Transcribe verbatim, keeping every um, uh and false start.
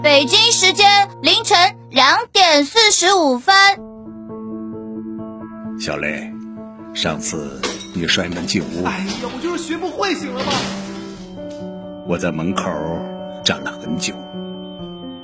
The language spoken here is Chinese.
北京时间凌晨两点四十五分。 小雷，上次你摔门进屋， 哎呀，我就是学不会，行了吗？ 我在门口站了很久，